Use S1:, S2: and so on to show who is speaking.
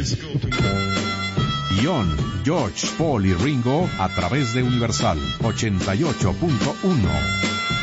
S1: Guión, George, Paul y Ringo a través de Universal 88.1.